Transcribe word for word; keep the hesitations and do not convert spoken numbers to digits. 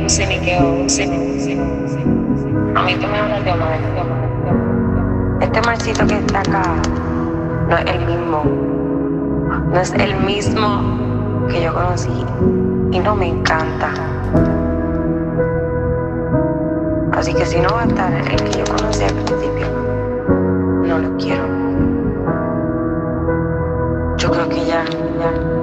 ciniqueo, ciniqueo. A mí que me hablan de Omar. Este marcito que está acá no es el mismo. No es el mismo que yo conocí. Y no me encanta. Así que si no va a estar el que yo conocí al principio, no lo quiero. Yo creo que ya, ya.